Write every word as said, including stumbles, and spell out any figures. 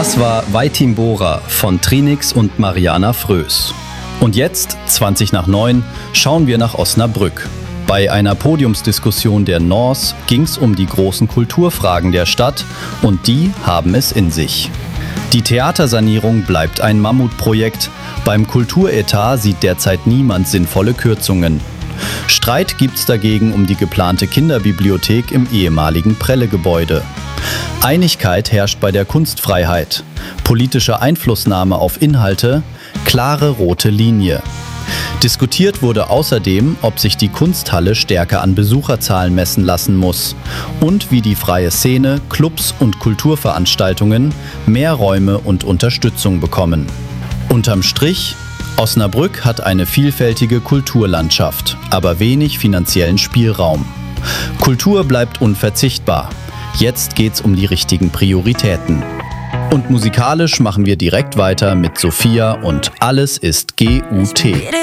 Das war Weitimbora von Trinix und Mariana Frös. Und jetzt, zwanzig nach neun, schauen wir nach Osnabrück. Bei einer Podiumsdiskussion der N O R S ging es um die großen Kulturfragen der Stadt und die haben es in sich. Die Theatersanierung bleibt ein Mammutprojekt. Beim Kulturetat sieht derzeit niemand sinnvolle Kürzungen. Streit gibt's dagegen um die geplante Kinderbibliothek im ehemaligen Prelle-Gebäude. Einigkeit herrscht bei der Kunstfreiheit. Politische Einflussnahme auf Inhalte, klare rote Linie. Diskutiert wurde außerdem, ob sich die Kunsthalle stärker an Besucherzahlen messen lassen muss und wie die freie Szene, Clubs und Kulturveranstaltungen mehr Räume und Unterstützung bekommen. Unterm Strich, Osnabrück hat eine vielfältige Kulturlandschaft, aber wenig finanziellen Spielraum. Kultur bleibt unverzichtbar. Jetzt geht's um die richtigen Prioritäten. Und musikalisch machen wir direkt weiter mit Sophia und Alles ist G U T.